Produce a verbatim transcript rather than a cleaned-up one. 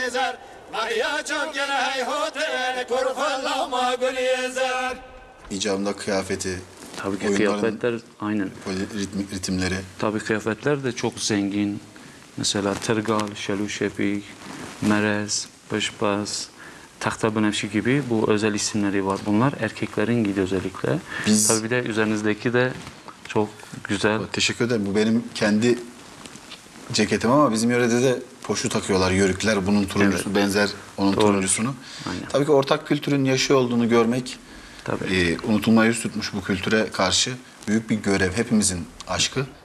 yezer. Nahiya çok gene heyhote kurfallama gül yezer. İcabında kıyafeti, Tabii ki oyunların kıyafetler aynen. böyle ritmi, ritimleri. Tabii kıyafetler de çok zengin. Mesela tergal, şeluşepik, merez, pışpaz, tahta benefşi gibi bu özel isimleri var. Bunlar erkeklerin giydiği özellikle. Biz- Tabii bir de üzerinizdeki de çok güzel. Teşekkür ederim. Bu benim kendi ceketim ama bizim yörede de poşu takıyorlar yörükler. Bunun turuncusu Evet. benzer onun Doğru. turuncusunu. Aynen. Tabii ki ortak kültürün yaşıyor olduğunu görmek, Tabii. e, unutulmaya yüz tutmuş bu kültüre karşı büyük bir görev. Hepimizin aşkı.